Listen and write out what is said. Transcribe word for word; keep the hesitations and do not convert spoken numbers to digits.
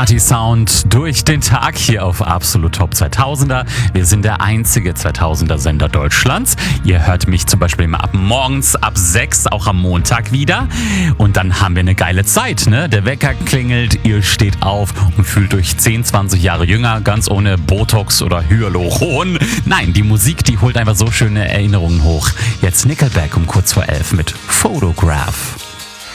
Party-Sound durch den Tag hier auf Absolut Top zweitausender. Wir sind der einzige zweitausender-Sender Deutschlands. Ihr hört mich zum Beispiel immer ab morgens ab sechs, auch am Montag wieder. Und dann haben wir eine geile Zeit, ne? Der Wecker klingelt, ihr steht auf und fühlt euch zehn, zwanzig Jahre jünger, ganz ohne Botox oder Hyaluron. Nein, die Musik, die holt einfach so schöne Erinnerungen hoch. Jetzt Nickelback um kurz vor elf mit Photograph.